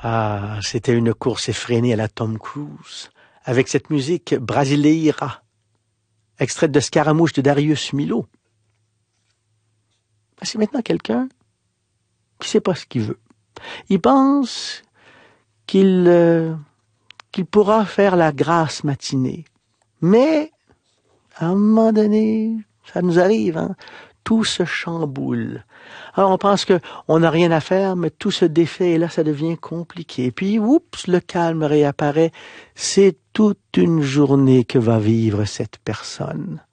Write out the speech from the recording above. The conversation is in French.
Ah, c'était une course effrénée à la Tom Cruise, avec cette musique brasileira, extraite de Scaramouche de Darius Milhaud. C'est maintenant quelqu'un qui sait pas ce qu'il veut. Il pense qu'il pourra faire la grasse matinée. Mais, à un moment donné, ça nous arrive, hein? Tout se chamboule. Alors, on pense qu'on n'a rien à faire, mais tout se défait et là, ça devient compliqué. Puis, oups, le calme réapparaît. C'est toute une journée que va vivre cette personne.